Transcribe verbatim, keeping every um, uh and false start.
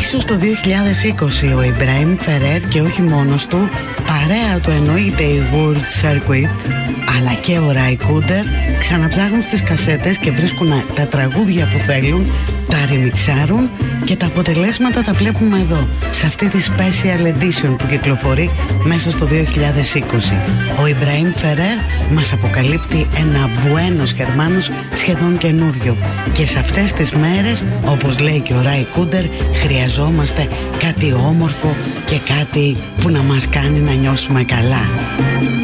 πίσω στο δύο χιλιάδες είκοσι ο Ιμπραήμ Φερέρ και όχι μόνος του, παρέα του εννοείται η World Circuit αλλά και ο Ράι Κούντερ ξαναψάχνουν στις κασέτες και βρίσκουν τα τραγούδια που θέλουν, τα ρημιξάρουν και τα αποτελέσματα τα βλέπουμε εδώ σε αυτή τη Special Edition που κυκλοφορεί μέσα στο δύο χιλιάδες είκοσι. Ο Ιμπραήμ Φερέρ μας αποκαλύπτει ένα Buenos Hermanos σχεδόν καινούριο και σε αυτές τις μέρες, όπως λέει και ο Ράι Κούντερ, χρειαζόμαστε κάτι όμορφο και κάτι που να μας κάνει να νιώσουμε καλά.